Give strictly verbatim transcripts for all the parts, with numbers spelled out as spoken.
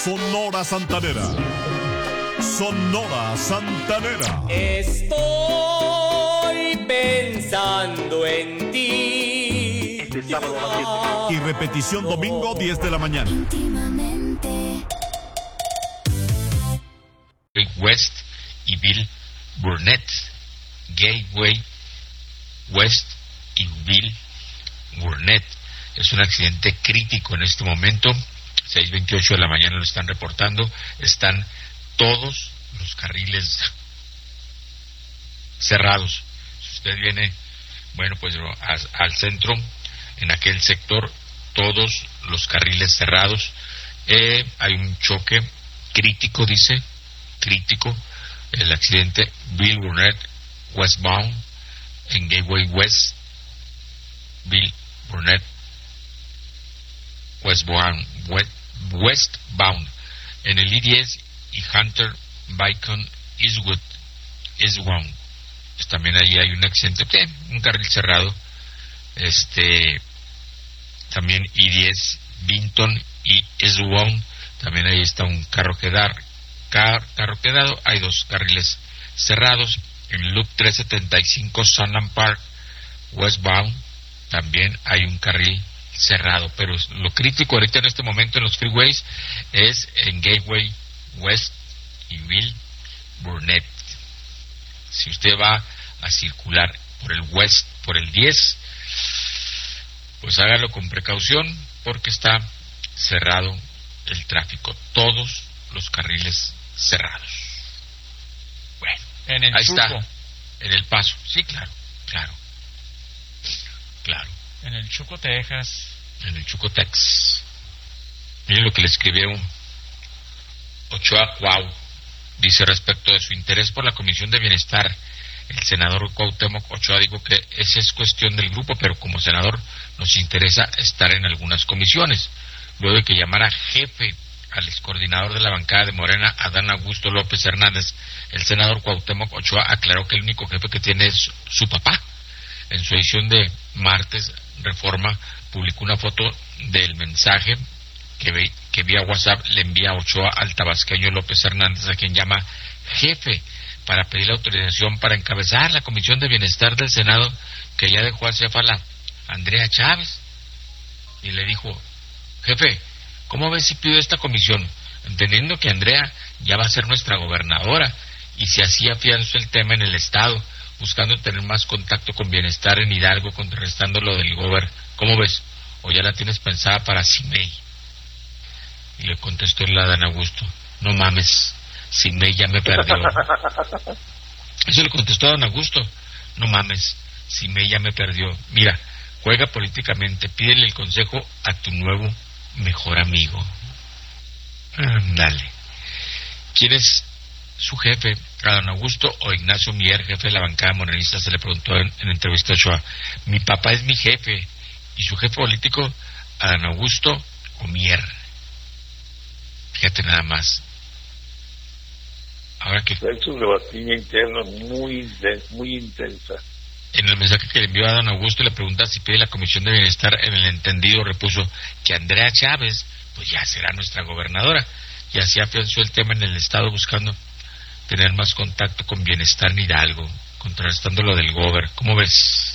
Sonora Santanera. Sonora Santanera. Estoy pensando en ti. Y repetición domingo diez de la mañana. West y Bill Burnett. Gateway West y Bill Burnett. Es un accidente crítico en este momento. seis veintiocho de la mañana lo están reportando. Están todos los carriles cerrados. Si usted viene, bueno, pues a, al centro, en aquel sector, todos los carriles cerrados. Eh, hay un choque crítico, dice, crítico. El accidente Bill Burnett westbound en Gateway West. Bill Burnett westbound, west, westbound en el I diez y Hunter Bacon Eastwood Eastbound. Pues también ahí hay un accidente, eh, un carril cerrado. Este también I diez Vinton y Eastbound, también ahí está un carro quedar car, carro quedado. Hay dos carriles cerrados. En Loop trescientos setenta y cinco Sunland Park westbound también hay un carril cerrado, pero lo crítico ahorita en este momento en los freeways es en Gateway West y Bill Burnett. Si usted va a circular por el West, por el diez, pues hágalo con precaución porque está cerrado el tráfico, todos los carriles cerrados. Bueno, en el ahí Chuco. está, en el paso, sí, claro, claro, claro. En el Chuco, Texas. En el Chuco, Texas. Miren lo que le escribieron Ochoa Cuau. Dice respecto de su interés por la Comisión de Bienestar. El senador Cuauhtémoc Ochoa dijo que esa es cuestión del grupo, pero como senador nos interesa estar en algunas comisiones. Luego de que llamara jefe al excoordinador de la bancada de Morena, Adán Augusto López Hernández, el senador Cuauhtémoc Ochoa aclaró que el único jefe que tiene es su papá. En su edición de martes, Reforma publicó una foto del mensaje que, ve, que vía WhatsApp le envía Ochoa al tabasqueño López Hernández, a quien llama jefe, para pedir la autorización para encabezar la Comisión de Bienestar del Senado, que ya dejó acéfala Andrea Chávez. Y le dijo: jefe, ¿cómo ves si pido esta comisión? Entendiendo que Andrea ya va a ser nuestra gobernadora, y si así afianzo el tema en el Estado, buscando tener más contacto con Bienestar en Hidalgo, contrarrestando lo del gober. ¿Cómo ves? ¿O ya la tienes pensada para Simei? Y le contestó el Adán Augusto: no mames, Simei ya me perdió. Eso le contestó a Adán Augusto: no mames, Simei ya me perdió. Mira, juega políticamente, pídele el consejo a tu nuevo mejor amigo. Dale. ¿Quién es su jefe, Adán Augusto o Ignacio Mier, jefe de la bancada morenista? Se le preguntó en, en entrevista a Ochoa. Mi papá es mi jefe. ¿Y su jefe político, Adán Augusto o Mier? Fíjate nada más. Ahora que... Es una batalla interna muy, muy intensa. En el mensaje que le envió a Adán Augusto le pregunta si pide la Comisión de Bienestar. En el entendido repuso que Andrea Chávez pues ya será nuestra gobernadora, y así afianzó el tema en el Estado, buscando tener más contacto con Bienestar en Hidalgo, contrarrestando lo del gober. ¿Cómo ves?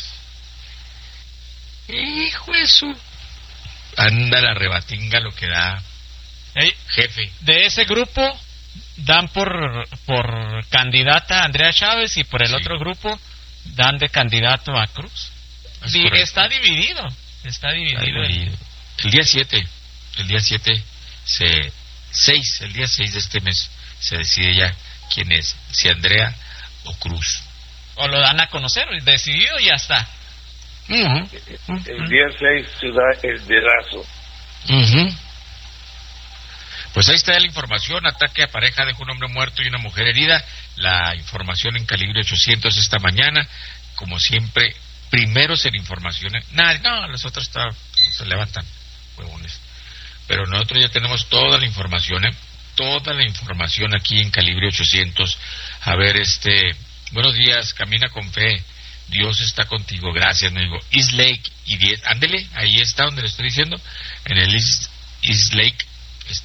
Hijo eso. Anda la rebatinga lo que da. Hey, jefe. De ese grupo dan por por candidata a Andrea Chávez, y por el sí. otro grupo dan de candidato a Cruz. Sí, está dividido. Está dividido. Está dividido. El día siete, el día siete, se, seis, el día seis de este mes, se decide ya quién es, si Andrea o Cruz. O lo dan a conocer, decidido y ya está. Uh-huh. El, el día seis se da el dedazo. Uh-huh. Pues ahí está la información. Ataque a pareja deja un hombre muerto y una mujer herida. La información en Calibre ochocientos esta mañana. Como siempre, primeros en información. Nah, no, los otros está, se levantan, huevones. Pero nosotros ya tenemos toda la información, ¿eh? Toda la información aquí en Calibre ochocientos. A ver, este... Buenos días, camina con fe. Dios está contigo, gracias, me digo. East Lake y diez, ándele, ahí está donde le estoy diciendo, en el East, East Lake